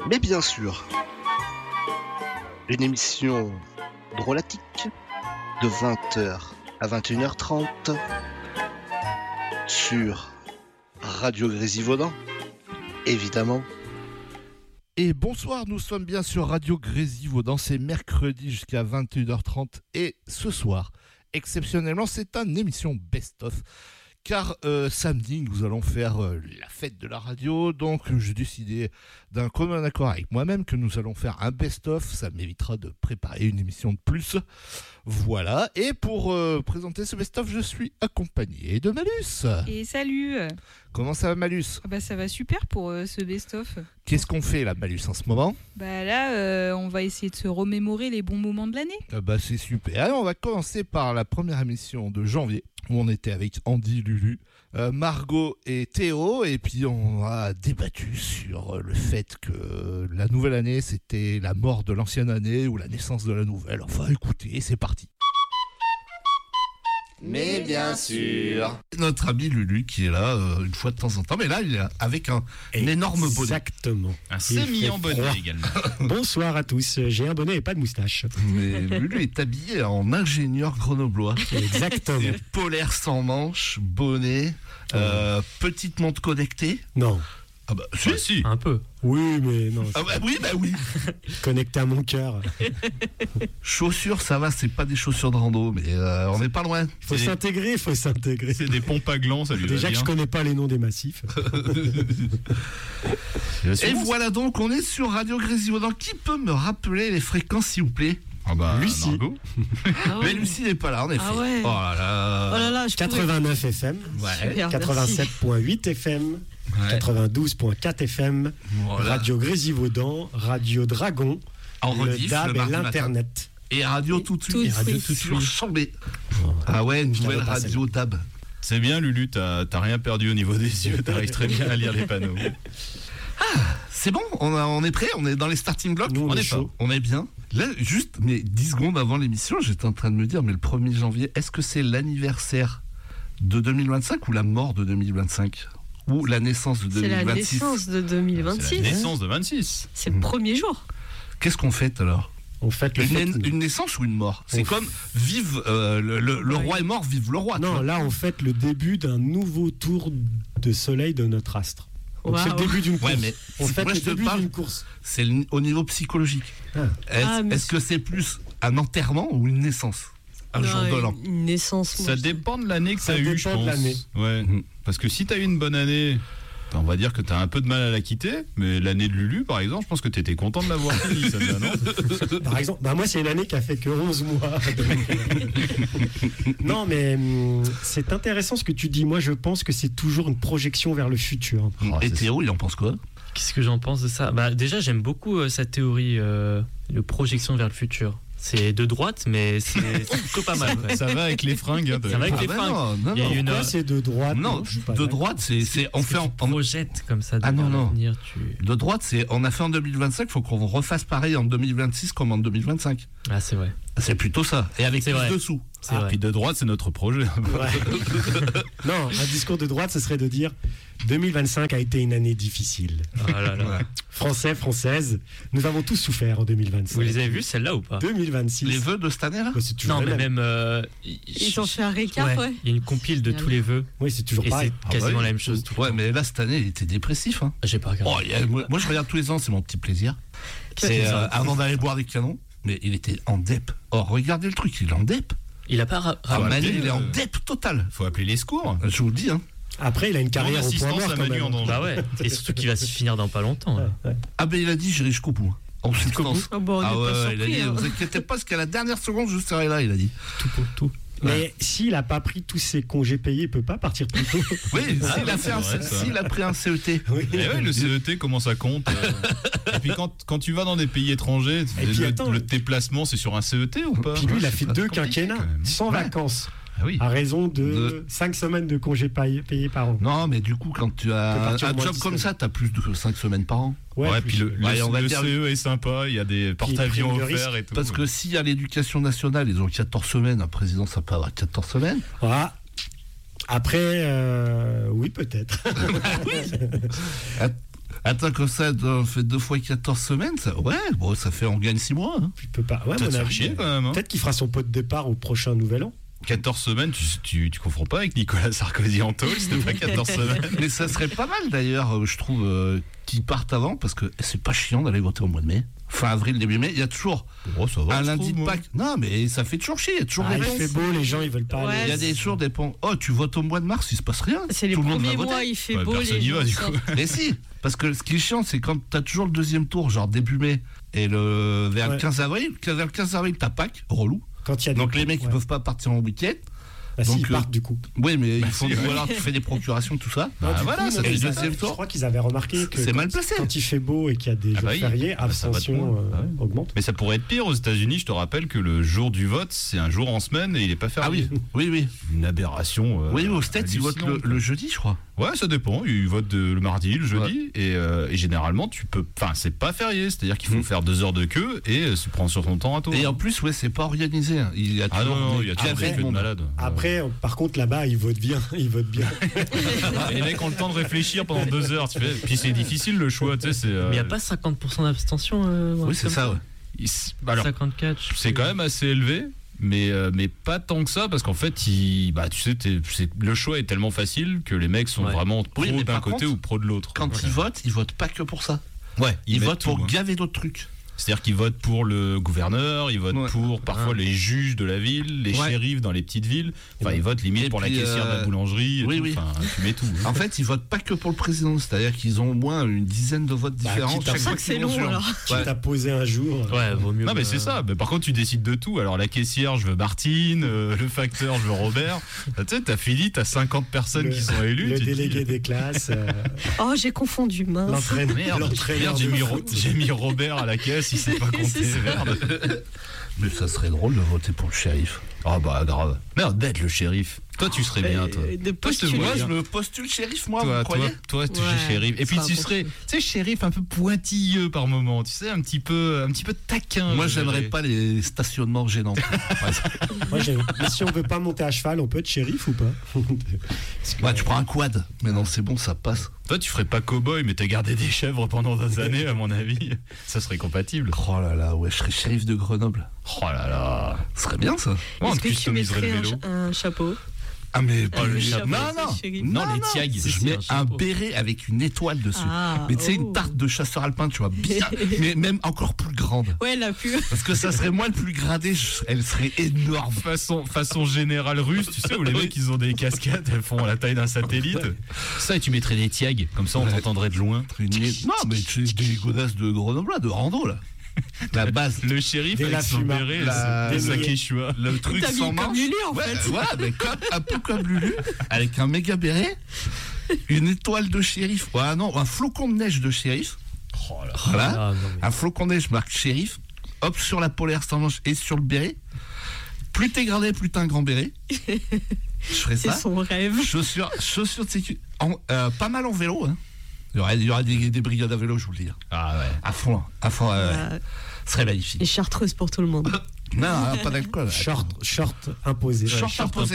Mais bien sûr, une émission drôlatique de 20h à 21h30 sur Radio Grésivaudan, évidemment. Et bonsoir, nous sommes bien sur Radio Grésivaudan, c'est mercredi jusqu'à 21h30 et ce soir, exceptionnellement, c'est une émission best-of. Car samedi, nous allons faire la fête de la radio, donc j'ai décidé d'un commun accord avec moi-même que nous allons faire un best-of, ça m'évitera de préparer une émission de plus. Voilà, et pour présenter ce best-of, je suis accompagné de Malus. Et salut. Comment ça va, Malus ? Bah ça va super pour ce best-of. Qu'est-ce qu'on fait là, Malus, en ce moment ? Bah là, on va essayer de se remémorer les bons moments de l'année. Bah c'est super. Alors, on va commencer par la première émission de janvier, où on était avec Andy, Lulu, Margot et Théo, et puis on a débattu sur le fait que la nouvelle année, c'était la mort de l'ancienne année ou la naissance de la nouvelle. Enfin, écoutez, c'est parti. Mais bien sûr. Notre ami Lulu qui est là une fois de temps en temps, mais là, il est avec un énorme bonnet. Exactement. Un sémillant bonnet également. Bonsoir à tous, j'ai un bonnet et pas de moustache. Mais Lulu est habillé en ingénieur grenoblois. Exactement. C'est polaire sans manches, bonnet, petite montre connectée. Non. Ah bah si. Un peu. Oui, mais non. Ah bah oui. Connecté à mon cœur. Chaussures, ça va, c'est pas des chaussures de rando, mais on n'est pas loin. Faut s'intégrer. C'est des pompes à gland, ça lui va Déjà que bien. je connais pas les noms des massifs. Et voilà donc, on est sur Radio Grésivaudan. Qui peut me rappeler les fréquences, s'il vous plaît ? Ah bah, Lucie. Margot. Ah ouais. Mais Lucie n'est pas là, en effet. Ah ouais. Oh là là. Oh là là, je 89 FM, Ouais. 87.8 FM, Ouais. 92.4 FM, Voilà. Radio Grésivaudan, Radio Dragon, En le rediff, DAB le et mardi matin. l'Internet. Et Radio tout de suite. Tout de Et Radio suite. tout de suite. Sur Chambé. Ah ouais, une nouvelle l'avais pas, radio DAB. C'est bien, Lulu, t'as rien perdu au niveau des yeux, t'arrives très bien à lire les panneaux. C'est bon, on est prêt, on est dans les starting blocks. Nous, on est est chaud. fort, on est bien. Là, juste, mais 10 secondes avant l'émission, j'étais en train de me dire, mais le 1er janvier, est-ce que c'est l'anniversaire de 2025 ou la mort de 2025 ? Ou la naissance de C'est la 2026 ? naissance de C'est 2026. la naissance de 26. C'est le premier jour. Qu'est-ce qu'on fête alors ? On fête le fête. Une naissance ou une mort ? C'est On comme vive le roi est mort, vive le roi. tu Non, vois. là on fête le début d'un nouveau tour de soleil de notre astre. Donc c'est le Waouh. début d'une course. Ouais, mais On c'est fête moi, le je te début parle. d'une course. C'est au niveau psychologique. Ah. Est-ce que c'est plus un enterrement ou une naissance ? Un jour de l'an. Une naissance. moi, Ça je- dépend de l'année que Ça t'as eu, je dépend de pense. l'année. Ouais. Mhm. Parce que si t'as eu une bonne année, on va dire que t'as un peu de mal à la quitter, mais l'année de Lulu, par exemple, je pense que t'étais content de l'avoir finie, ça non ? Par exemple, moi c'est une année qui a fait que 11 mois. Non mais c'est intéressant ce que tu dis. Moi je pense que c'est toujours une projection vers le futur. Et Théo, il en pense quoi ? Qu'est-ce que j'en pense de ça ? Bah, déjà, j'aime beaucoup cette théorie de projection vers le futur. C'est de droite, mais c'est plutôt pas mal. Ouais. Ça va avec les fringues. Hein, Ça va avec les bah fringues. non, Il y a non. une Pourquoi c'est de droite? Non, je suis pas de d'accord. droite, c'est on Parce fait que tu projettes comme ça Ah, non, non. l'avenir. de droite, c'est on a fait en 2025, il faut qu'on refasse pareil en 2026 comme en 2025. Ah, c'est vrai. C'est plutôt ça. Et avec C'est plus vrai. de sous. C'est Ah, vrai. puis de droite, c'est notre projet. Ouais. Non, un discours de droite, ce serait de dire 2025 a été une année difficile. Oh là là. Français, Françaises, nous avons tous souffert en 2025. Vous les avez vus, celle-là ou pas ? 2026. Les vœux de cette année là Ouais, c'est toujours Non, le mais même. même. Ils ont fait un récap, ouais. Il y a une compile de Génial. tous les vœux. Oui, c'est toujours Et pareil. c'est quasiment oui. la même chose. Tout le Ouais, temps. mais là cette année, il était dépressif. Hein. J'ai pas regardé. Oh, moi, je regarde tous les ans, c'est mon petit plaisir. C'est avant d'aller boire des canons. Mais il était en dep. Oh, regardez le truc, il est en dep. Il a pas Ah, ouais, Manu, mais, il est en dep total. Faut appeler les secours. Je vous le dis. Hein. Après, il a une carrière au point assistance mort à quand Manu même. en danger. Bah ouais. Et surtout qu'il va se finir dans pas longtemps. là. Ouais. Ah ben il a dit j'irai jusqu'au bout. Hein. En substance. Oh, bon, on n'est Ah pas ouais, il a surpris. dit, hein. vous inquiétez pas, parce qu'à la dernière seconde, je serai là, il a dit. Tout pour tout. Mais s'il n'a pas pris tous ses congés payés, il peut pas partir plus tôt. Oui, s'il a, ouais, fait un- c'est vrai, ça. s'il a pris un CET. Oui. Et ouais, le CET, comment ça compte Et puis quand tu vas dans des pays étrangers, Et puis, attends. le déplacement, c'est sur un CET ou pas Puis lui, il a fait C'est 2 compliqué, quinquennats, quand même. sans Ouais. vacances, Ah oui. à raison de De- 5 semaines de congés payés par an. Non, mais du coup, quand tu Tu peux as partir un au moins job 10 comme semaines. ça, t'as plus de 5 semaines par an. Ouais, plus- puis le Ouais, on va dire- CE est sympa, il y a des porte-avions prime de offerts risque. et tout. Parce que si à l'éducation nationale, ils ont 14 semaines, un président, ça peut avoir 14 semaines. Voilà. Après, oui, peut-être. Attends, comme ça, on fait 2 fois 14 semaines, ça... Ouais, bon, ça fait, on gagne 6 mois. Hein. Il peut pas. Ouais, Ça mon te fait avis, chier quand même. Hein. Peut-être qu'il fera son pot de départ au prochain Nouvel An. 14 semaines, tu confonds pas avec Nicolas Sarkozy en tôle, c'était pas 14 semaines. Mais ça serait pas mal d'ailleurs, je trouve, qu'ils partent avant, parce que c'est pas chiant d'aller voter au mois de mai. Fin avril, début mai, il y a toujours Oh, ça va, un je lundi trouve, de moi. Pâques. Non, mais ça fait toujours chier, il y a toujours Ah, il réponse. fait beau, les gens ils veulent pas Ouais, Il y a aller. des jours, des ponts. Oh, tu votes au mois de mars, il se passe rien. C'est les Tout le monde va premiers voter. mois, il fait Ouais, beau. personne Les y va, gens du sortent. coup. Mais si, parce que ce qui est chiant, c'est quand t'as toujours le deuxième tour, genre début mai, et vers le Ouais. 15 avril. Vers le 15 avril, t'as Pâques, relou. Quand il y a Donc des... les mecs, ils ouais. peuvent pas partir en week-end. Bah, si, donc, ils partent du coup. Oui, mais Bah, il faut si, ouais. ou alors tu fais des procurations, tout ça. Bah, Du voilà, coup, ça non, fait le ils du avaient- deuxième tour. Je crois qu'ils avaient remarqué que C'est quand, mal placé. quand il fait beau et qu'il y a des Ah jours bah oui. fériés, Ah bah ça va de abstention loin. Ah ouais. augmente. Mais ça pourrait être pire aux États-Unis. Je te rappelle que le jour du vote, c'est un jour en semaine et il est pas Ah férié. oui, oui. Une aberration. Oui, aux States, ils votent hallucinante. le jeudi, je crois. Ouais, ça dépend. Ils votent le mardi, le jeudi, et généralement, tu peux. Enfin, c'est pas férié. C'est-à-dire qu'il faut faire 2 heures de queue et se prendre sur ton temps à toi. Et en plus, ouais, c'est pas organisé. Hein. Il y a Ah toujours non, des il y a toujours cafés des de queues de monde. malades. Après, par contre, là-bas, ils votent bien. Ils votent bien. Et les mecs ont le temps de réfléchir pendant 2 heures. Tu fais. Puis c'est difficile le choix, tu sais. C'est. Mais il n'y a pas 50% d'abstention. Oui, c'est ça, ouais. Alors, 54. je c'est sais. quand même assez élevé. Mais pas tant que ça, parce qu'en fait, tu sais, le choix est tellement facile que les mecs sont Ouais. vraiment pro Oui, mais d'un par côté contre, ou pro de l'autre. Quand ils votent pas que pour ça. Ouais, Ils mettent votent tout, pour hein. gaver d'autres trucs. C'est-à-dire qu'ils votent pour le gouverneur, ils votent Ouais. pour parfois Ah. les juges de la ville, les Ouais. shérifs dans les petites villes. Enfin, ils votent limite Et pour puis, la caissière de la boulangerie. Et oui, tout. oui. Enfin, tu mets tout. hein. En fait, ils votent pas que pour le président. C'est-à-dire qu'ils ont au moins une dizaine de votes Bah, différents quitte à- chaque fois C'est qu'ils long vont sur. alors. Quitte à poser un jour. Ouais, vaut mieux. Non, mais c'est ça. Mais par contre, tu décides de tout. Alors, la caissière, je veux Martine. Le facteur, je veux Robert. Tu sais, t'as fini, t'as 50 personnes qui sont élues. Le tu te dis, délégué des classes. Oh, j'ai confondu, mince. Merde, l'entraîneur j'ai de mis, foot. j'ai mis Robert à la caisse, il sait pas compter. C'est ça. Merde. Mais ça serait drôle de voter pour le shérif. Ah bah grave. Merde, bête le shérif. Toi, tu serais bien, toi. De Toi, je te postuler. vois, Moi, je je me postule shérif, moi, vous Toi, croyez tu Ouais, es shérif. Et puis ça tu va serais, continuer. tu sais, shérif un peu pointilleux par moment. Tu sais, un petit peu taquin. Moi, je j'aimerais dirais. pas les stationnements gênants. Moi, mais si on veut pas monter à cheval, on peut être shérif ou pas? Parce que- Ouais, tu prends un quad. Mais non, c'est bon, ça passe. Toi, tu ferais pas cow-boy, mais t'as gardé des chèvres pendant des années, à mon avis. Ça serait compatible. Oh là là, ouais, je serais shérif de Grenoble. Oh là là. Ce serait bien, ça. Moi, on Est-ce que tu customiserait le mettrais vélo. un chapeau? Ah, mais pas Le le chapeau, Non, c'est non. shérif. Non, les tiags. Je mets un chapeau. béret avec une étoile dessus. Ah, Mais tu sais, oh. une tarte de chasseur alpin, tu vois, bien, mais même encore plus grande. Ouais, la pub. Parce que ça serait moi le plus gradé, elle serait énorme. Façon générale russe, tu sais, où les mecs ils ont des casquettes, elles font la taille d'un satellite. Ça, et tu mettrais des tiags, comme ça on Ouais. t'entendrait de loin. Non, mais tu sais, des godasses de Grenoble, là, de rando, là. La base. Le shérif Des avec son Lafuma. béret, La- et sa des- quechua. Le truc T'habilles sans comme manche. Lulu, en Ouais, fait. voilà, mais un peu comme Lulu, avec un méga béret, une étoile de shérif. Ouais, non, un flocon de neige de shérif. Voilà. Ah, non, mais- Un flocon de neige marque shérif. Hop, sur la polaire sans manche et sur le béret. Plus t'es gradé, plus t'as un grand béret. Je ferais C'est ça. son rêve. Chaussures de sécurité. Pas mal en vélo, hein. Il y aura des brigades à vélo, je vous le dis. Ah ouais. À fond, Euh, ce serait magnifique. Et chartreuse pour tout le monde. Non, pas d'alcool. Short imposé. Short imposé.